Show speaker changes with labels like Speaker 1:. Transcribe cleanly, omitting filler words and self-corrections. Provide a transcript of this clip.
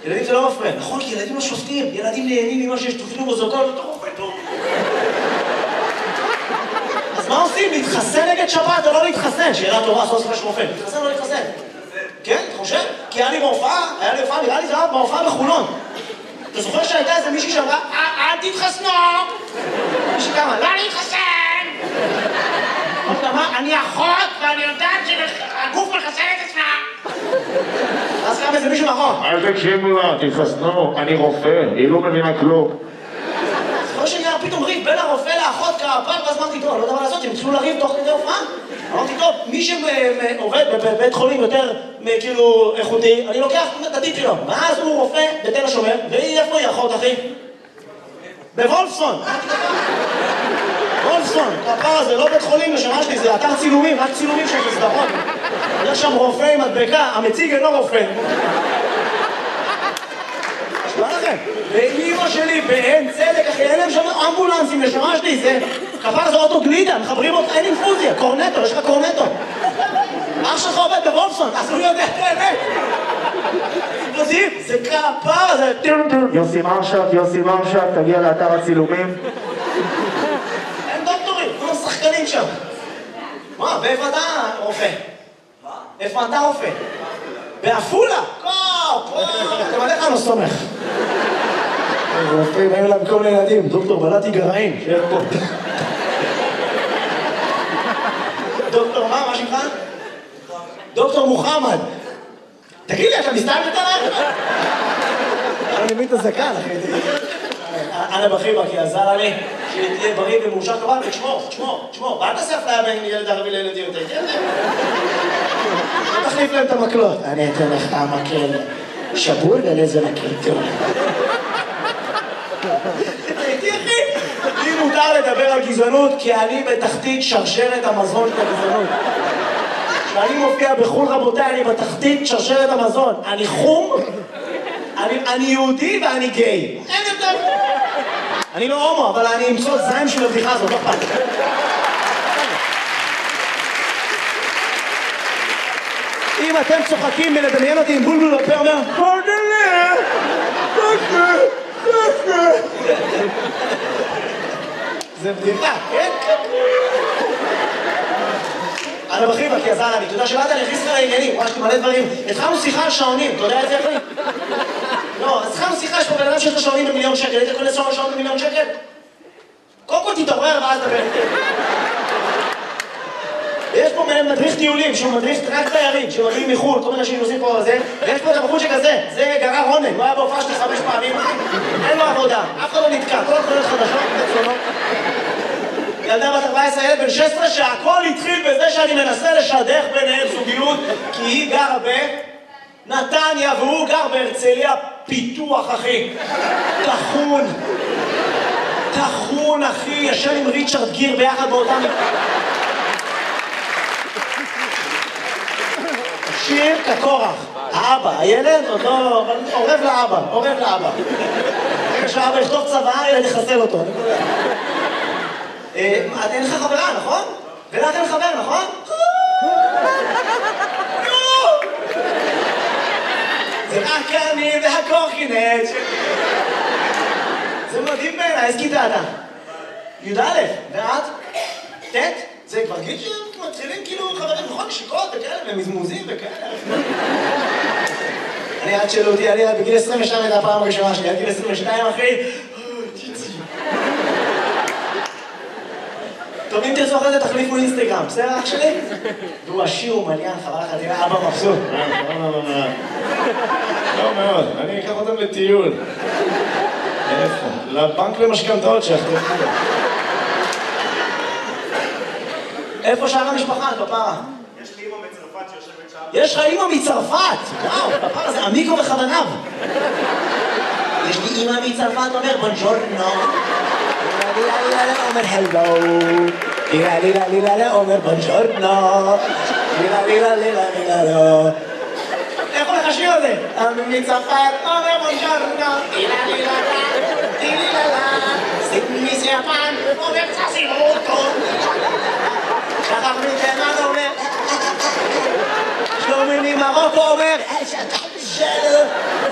Speaker 1: ילדים זה לא מפריע. נכון, כי ילדים לא שופטים. ילדים נהנים ממה שיש תוכנו בזוגות, אתה רופא טוב. אז מה עושים? להתחסן נגד שפעת או לא להתחסן? שאלה טובה, סוף סוף יש רופא. להתחסן או לא להתחסן? כן, אתה חושב? כי היה לי בהופעה, נראה לי זה היה בהופעה בחולון. אתה זוכר שהייתה איזה מישהי שאמרה, אל תתחסנו! מישהי כמה, לא להתחסן! אני אחות ואני יודעת שהגוף מחסן את עצמה. אז קם איזה מישהו נכון.
Speaker 2: אל תקשיבו לה, תתחסנו, אני רופא, היא לא מבינה כלום.
Speaker 1: זוכר שנהיה פתאום ריב בין הרופא לאחות כפר, ואז אמרתי, טוב, לא יודע מה לעשות, הם התחילו לריב תוך כדי הופעה. אמרתי, טוב, מי שעובד בבית חולים יותר כאילו איכותי, אני לוקח את הטיפ שלו. ואז הוא רופא בתל השומר, והיא איפה היא אחות, אחי? בוולפסון. וולפסון, הפער הזה, לא בית חולים לשמה שלי, זה אתר צילומים, רק צילומים של סדרות. יש שם רופא עם מדבקה, המציג אינו רופא. שמה לכם? ואימא שלי באין צדק, אחי, אין להם שם אמבולנסים לשמה שלי, זה כפר זה אוטו גלידה, מחברים אותה, אין אינפוזיה, קורנטו, יש לך קורנטו. אח שלך עובד בוולפסון, אז הוא יודע את האמת. זה כפר, זה...
Speaker 2: יוסי מרשת, תגיע לאתר הצילומים.
Speaker 1: כולם שחקנים שם. מה, באיפה אתה רופא? מה? איפה אתה רופא? באפולה? אתם עליך לא סומך. רופאים, היו להם כל מיני ילדים, דוקטור בלעתי גרעין, שיהיה פה. דוקטור מה שמך? דוקטור מוחמד. תגיד לי, אתה מסתיים בתנך? אני מבין את הזקן, אחי. אנה בחיבה, כי עזר עלי שתהיה בריא ומאושר כבל, ותשמור, ואל תעשה אפליה בין ילד ערבי לילד יהודי, לא תחליף להם את המקלות. אני אתן לך מקל שבור ולזה מקל טוב. הייתי אחי, לי מותר לדבר על גזענות, כי אני בתחתית שרשרת המזון של הגזענות. כשאני מופיע בחול רבותיי, אני בתחתית שרשרת המזון. אני חום, אני יהודי ואני גיי. אין יותר. אני לא הומו, אבל אני אמצוא זיים של הבדיחה הזאת, לא פעם. אם אתם צוחקים מלדמיין אותי עם בולבול בפה, אומר, פרדלה, זה בדיחה, כן? אנה בחיבה, כי עזר לי, תודה שבאת, אני אכניס לך לעניינים, ממש מלא דברים. התחלנו שיחה על שעונים, אתה יודע את זה אחי? לא, אז התחלנו שיחה, יש פה בן אדם שיש לו שעונים ב1,000,000 שקל, היית קונה שעון ב1,000,000 שקל? קודם כל תתעורר ואז דבר. ויש פה מדריך טיולים, שהוא מדריך רק תיירים, שמגיעים מחו"ל, כל מיני שנוסעים פה וזה, ויש פה את הבחור שכזה, זה גרר עונג, הוא היה בהופעה שלי 5 פעמים, אין לו עבודה, אף אחד לא נתקע, כל התחולות חדשות, אצלנו. ילדה בת 14, ילד בן 16, שהכל התחיל בזה שאני מנסה לשדך ביניהם זוגיות, כי היא גרה בנתניה והוא גר בהרצליה פיתוח, אחי. תחון, אחי, ישן עם ריצ'רד גיר ביחד באותם... שיר כקורח, האבא, הילד עוד לא... עורב לאבא. רגע שהאבא יכתוב צבא, ילד יחסל אותו. אין לך חברה, נכון? ולך אין חבר, נכון? זה רק אני והקורקינט. זה מדהים בעיניי, איזה כיתה אתה? י"א, ואת? ט'? זה כבר גיל שמתחילים כאילו חברים נכון, נשיקות וכאלה, ומזמוזים וכאלה. אני עד שאלו אותי, אני בגיל 22 הייתה הפעם הראשונה שלי, עד גיל 22 אחי, טוב, אם תרצו אחרי זה תחליפו אינסטגרם, בסדר אח שלי? והוא עשיר ומעניין, חבל לך, תראה אבא מבסוט.
Speaker 2: לא מאוד, אני אקח אותם לטיול. איפה? לבנק למשכנתאות שאחתו.
Speaker 1: איפה שאר המשפחה, פפרה?
Speaker 3: יש לי אמא מצרפת שיושבת שם.
Speaker 1: יש לך אמא מצרפת? וואו, פפרה זה עמיקו וכוונב. יש לי אמא מצרפת, אומר בונג'ורנו. אומר הלו. לילה, אומר בונג'ורנו. לילה. איך הולך השיר הזה? מצרפת, אומר בונג'ורנו. לילה. סיגמיס יפן, אומר צסימוטו. שכח מתימן אומר שלומי ממרוקו אומר